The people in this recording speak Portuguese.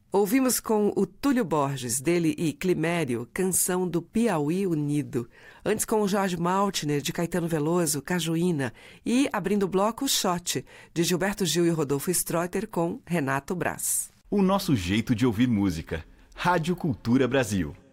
Ouvimos com o Túlio Borges, dele e Climério, Canção do Piauí Unido. Antes com o Jorge Maltner, de Caetano Veloso, Cajuína. E, abrindo o bloco, o Shot, de Gilberto Gil e Rodolfo Streuter, com Renato Braz. O nosso jeito de ouvir música. Rádio Cultura Brasil.